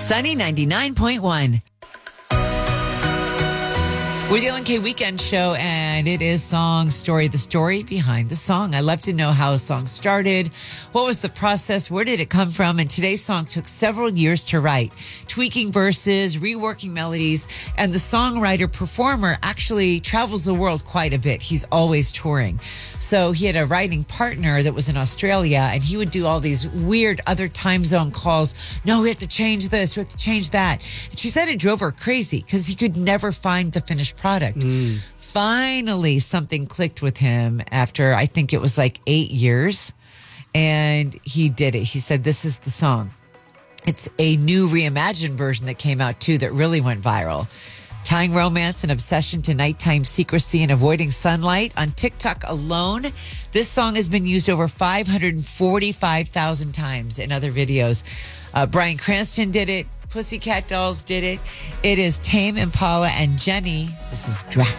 Sunny 99.1. We're the LNK Weekend Show, and it is Song Story, the story behind the song. I love to know how a song started. What was the process? Where did it come from? And today's song took several years to write, tweaking verses, reworking melodies, and the songwriter-performer actually travels the world quite a bit. He's always touring. So he had a writing partner that was in Australia, and he would do all these weird other time zone calls. No, we have to change this. We have to change that. And she said it drove her crazy because he could never find the finished product. Finally, something clicked with him after, I think it was like 8 years, and he did it. He said, this is the song. It's a new reimagined version that came out too that really went viral. Tying romance and obsession to nighttime secrecy and avoiding sunlight. On TikTok alone, this song has been used over 545,000 times in other videos. Bryan Cranston did it. Pussycat Dolls did it. It is Tame Impala and Jenny. This is Dracula.